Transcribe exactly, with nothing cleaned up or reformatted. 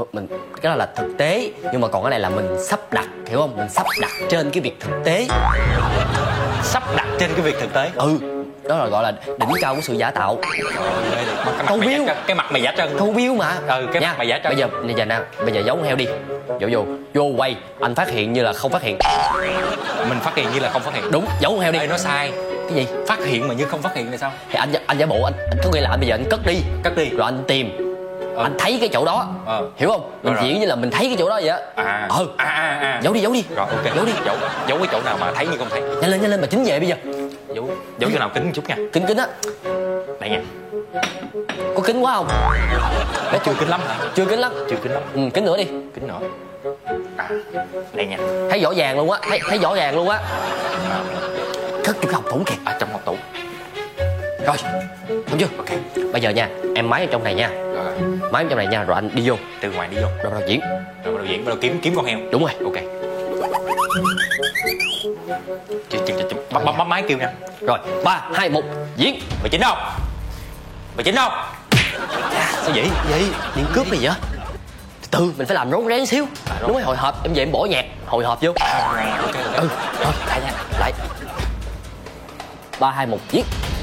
mình cái đó là thực tế, nhưng mà còn cái này là mình sắp đặt, hiểu không? Mình sắp đặt trên cái việc thực tế. Sắp đặt trên cái việc thực tế. Ừ, đó là gọi là đỉnh cao của sự giả tạo. Câu biếu, cái mặt mày giả trân. Câu biếu mà. Ừ, cái nha. mặt mày giả trân. Bây giờ bây giờ nè, bây giờ giấu con heo đi. Vô vô vô quay, anh phát hiện như là không phát hiện. Mình phát hiện như là không phát hiện. Đúng, giấu con heo đi. Ê, nó sai. Cái gì? Phát hiện mà như không phát hiện là sao? Thì anh anh giả bộ anh, anh có nghĩa là anh bây giờ anh cất đi, Cất đi. rồi anh tìm. Ờ. Anh thấy cái chỗ đó. Ờ. Hiểu không? Mình Rồi, diễn như là mình thấy cái chỗ đó vậy á. À. Ừ. À à à. Giấu đi, giấu đi. Rồi ok. Giấu đi. Giấu giấu cái chỗ nào mà thấy như không thấy. Nhanh lên, nhanh lên mà chính về bây giờ. Giấu giấu chỗ nào kín một chút nha. Kính kính á. Đây nha. Có kính quá không? Nó chưa kín lắm hả? Chưa kính lắm. Chưa kín lắm. Ừ, kính nữa đi. Kín nữa. À, đây nha. Thấy rõ ràng luôn á, thấy thấy rõ ràng luôn á. Cất trong học tủ kìa. Ở trong học tủ. Rồi, đúng chưa? Ok. Bây giờ nha, em máy ở trong này nha. Rồi. Máy ở trong này nha, rồi anh đi vô. Từ ngoài đi vô. Rồi bắt đầu diễn. Rồi bắt đầu diễn, bắt đầu kiếm kiếm con heo. Đúng rồi. Ok. Chị chị chị bấm bấm bấm máy kêu nha. Rồi, ba, hai, một, diễn. Mày chính không? Mày chính không? Sao vậy? Gì? Điện cướp này vậy? Từ từ, mình phải làm rón rén xíu. Đúng rồi, hồi hộp, em về em bỏ nhạc, hồi hộp vô. Ok ok. Ừ, rồi, lại nha, lại. Ba, hai, một, diễn.